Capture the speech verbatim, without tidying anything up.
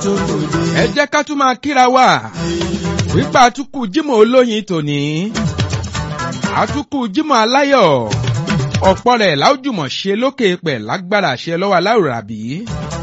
ẹ jẹ́ ká tún máa kíra wa wípé àtúkù jímọ̀ olóyin tòní àtúkù jímọ̀ aláyọ̀ ọ̀pọ̀ rẹ̀ láwùjùmọ̀ ṣe lókè pẹ̀ lágbára ṣe lọ́wọ́ aláwùrábí.